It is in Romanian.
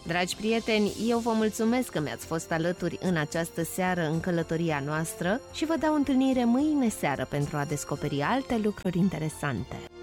Dragi prieteni, eu vă mulțumesc că mi-ați fost alături în această seară în călătoria noastră și vă dau întâlnire mâine seară pentru a descoperi alte lucruri interesante.